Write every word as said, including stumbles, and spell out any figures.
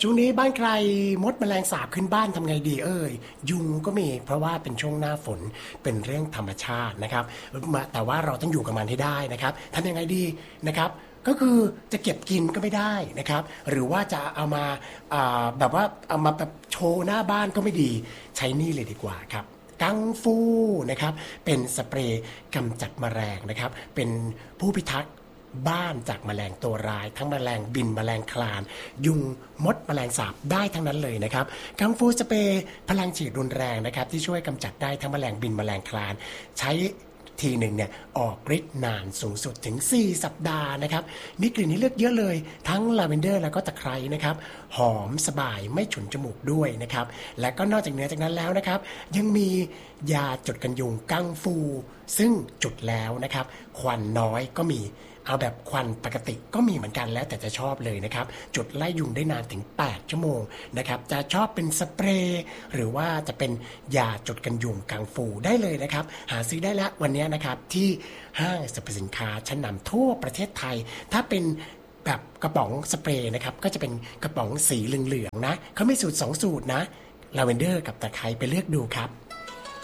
ช่วงนี้บ้านใครมดแมลงสาบขึ้นบ้านทำไงดีเอ่ยยุงก็มีเพราะว่าเป็นช่วงหน้าฝนเป็นเรื่องธรรมชาตินะครับมาแต่ว่าเราต้องอยู่กับมันให้ได้นะครับทำยังไงดีนะครับก็คือจะเก็บกินก็ไม่ได้นะครับหรือว่าจะเอามาอ่าแบบว่าเอามาแบบโชว์หน้าบ้านก็ไม่ดีใช้นี่เลยดีกว่าครับกังฟูนะครับเป็นสเปรย์กำจัดแมลงนะครับเป็นผู้พิทักษ์บ้านจากแมลงตัวร้ายทั้งแมลงบินแมลงคลานยุงมดแมลงสาบได้ทั้งนั้นเลยนะครับกังฟูสเปรย์พลังฉีดรุนแรงนะครับที่ช่วยกำจัดได้ทั้งแมลงบินแมลงคลานใช้ทีหนึ่งเนี่ยออกฤทธิ์นานสูงสุดถึงสี่สัปดาห์นะครับมีกลิ่นให้เลือกเยอะเลยทั้งลาเวนเดอร์แล้วก็ตะไคร้นะครับหอมสบายไม่ฉุนจมูกด้วยนะครับและก็นอกจากเนื้อจากนั้นแล้วนะครับยังมียาจุดกันยุงกังฟูซึ่งจุดแล้วนะครับควันน้อยก็มีเอาแบบควันปกติก็มีเหมือนกันแล้วแต่จะชอบเลยนะครับจุดไล่ยุงได้นานถึงแปดชั่วโมงนะครับจะชอบเป็นสเปรย์หรือว่าจะเป็นยาจุดกันยุงกังฟูได้เลยนะครับหาซื้อได้แล้ววันนี้นะครับที่ห้างสรรพสินค้าชั้นนำทั่วประเทศไทยถ้าเป็นแบบกระป๋องสเปรย์นะครับก็จะเป็นกระป๋องสีเหลืองๆนะเขาไม่สูตรสองสูตรนะลาเวนเดอร์กับตะไคร้ไปเลือกดูครับ